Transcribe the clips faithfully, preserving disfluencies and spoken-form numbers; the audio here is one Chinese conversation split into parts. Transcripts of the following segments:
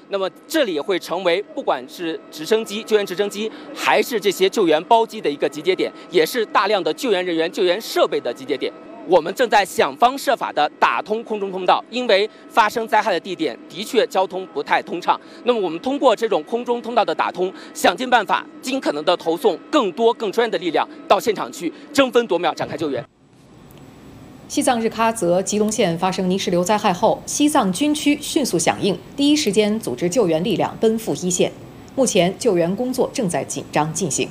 那么这里会成为不管是直升机、救援直升机，还是这些救援包机的一个集结点，也是大量的救援人员、救援设备的集结点。我们正在想方设法的打通空中通道，因为发生灾害的地点的确交通不太通畅。那么我们通过这种空中通道的打通，想尽办法，尽可能的投送更多更专业的力量到现场去，争分夺秒展开救援。 西藏日喀则吉隆县发生泥石流灾害后，西藏军区迅速响应，第一时间组织救援力量奔赴一线。目前救援工作正在紧张进行。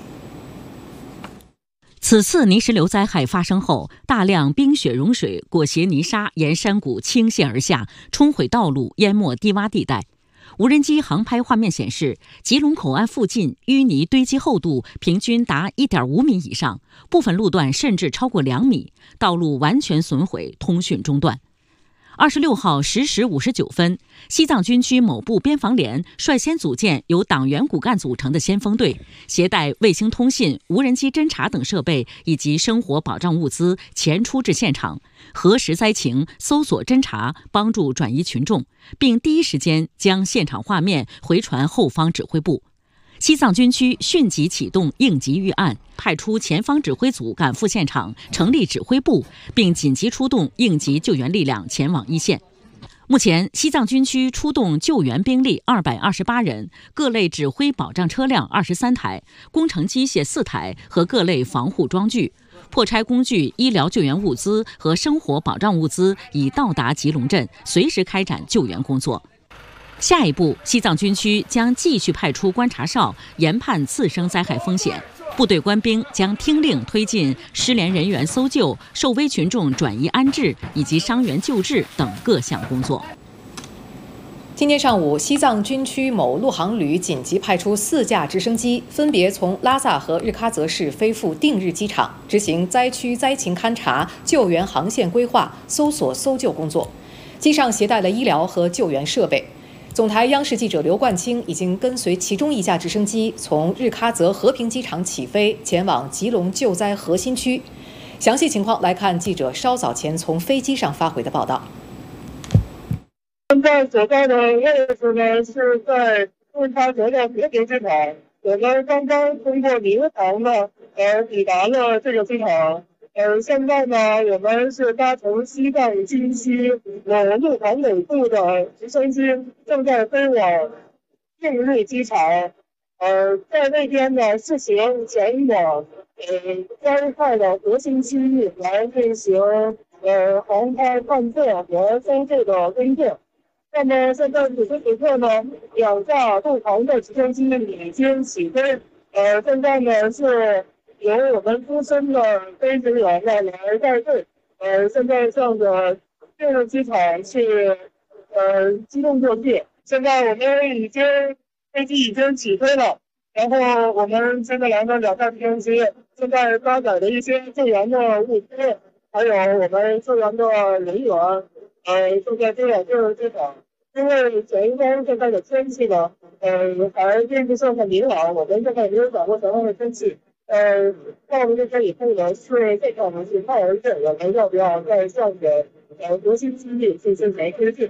此次泥石流灾害发生后，大量冰雪融水裹挟泥沙沿山谷倾泻而下，冲毁道路，淹没低洼地带。无人机航拍画面显示，吉隆口岸附近淤泥堆积厚度平均达 一点五米以上，部分路段甚至超过两米，道路完全损毁，通讯中断。二十六号十时五十九分，西藏军区某部边防连率先组建由党员骨干组成的先锋队，携带卫星通信、无人机侦察等设备以及生活保障物资前出至现场，核实灾情、搜索侦查，帮助转移群众，并第一时间将现场画面回传后方指挥部。西藏军区迅即启动应急预案，派出前方指挥组赶赴现场，成立指挥部，并紧急出动应急救援力量前往一线。目前，西藏军区出动救援兵力二百二十八人，各类指挥保障车辆二十三台，工程机械四台和各类防护装具。破拆工具、医疗救援物资和生活保障物资已到达吉隆镇，随时开展救援工作。下一步，西藏军区将继续派出观察哨，研判次生灾害风险。部队官兵将听令推进失联人员搜救、受危群众转移安置以及伤员救治等各项工作。 今天上午，西藏军区某陆航旅紧急派出四架直升机，分别从拉萨和日喀则市飞赴定日机场，执行灾区灾情勘察、救援航线规划、搜索搜救工作。机上携带了医疗和救援设备。总台央视记者刘冠清已经跟随其中一架直升机从日喀则和平机场起飞，前往吉隆救灾核心区。详细情况来看记者稍早前从飞机上发回的报道。 现在所在的位置呢是在日喀则的和平机场，我们刚刚通过民航呢，呃，抵达了这个机场。呃，现在呢，我们是搭乘西藏军区某陆航北部的直升机，正在飞往定日机场。呃，在那边呢，试行前往呃灾害的核心区域来进行呃航拍探测和搜救的工作。那么现在此时此刻呢，两架陆航的直升机已经起飞。呃，现在呢是由我们资深的飞行员呢来带队，呃，现在向着定日机场去呃机动过去。现在我们已经飞机已经起飞了，然后我们接下来呢两架直升机现在搭载的一些救援的物资，还有我们救援的人员，呃，正在飞往定日机场。因为前一方现在的天气呢，呃，还并不是很明朗，我们现在没有掌握前方的天气。呃，到了这边以后呢，是现场的情况而定，我们要不要再向着呃核心区域进行推进？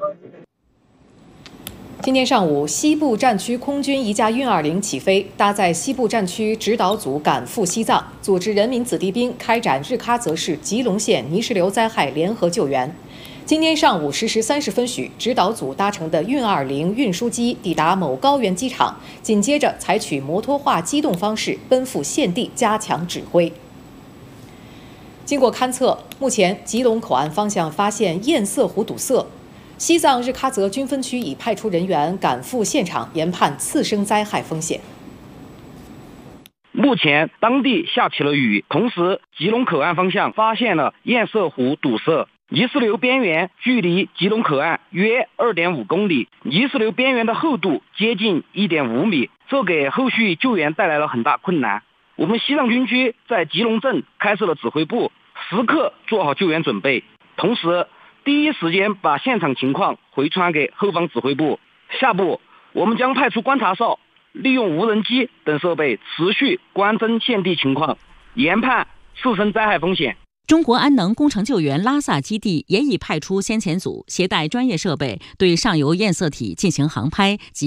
今天上午，西部战区空军一架运二零起飞，搭载西部战区指导组赶赴西藏，组织人民子弟兵开展日喀则市吉隆县泥石流灾害联合救援。今天上午十时三十分许，指导组搭乘的运二零运输机抵达某高原机场，紧接着采取摩托化机动方式奔赴现地加强指挥。经过勘测，目前吉隆口岸方向发现堰塞湖堵塞，西藏日喀则军分区已派出人员赶赴现场研判次生灾害风险。 目前当地下起了雨，同时吉隆口岸方向发现了堰塞湖堵塞。泥石流边缘距离吉隆口岸约 二点五公里，泥石流边缘的厚度接近 一点五米，这给后续救援带来了很大困难。我们西藏军区在吉隆镇开设了指挥部，时刻做好救援准备，同时第一时间把现场情况回传给后方指挥部。下步我们将派出观察哨，利用无人机等设备持续观侦现地情况，研判次生灾害风险。 中国安能工程救援拉萨基地也已派出先遣组，携带专业设备对上游堰塞体进行航拍及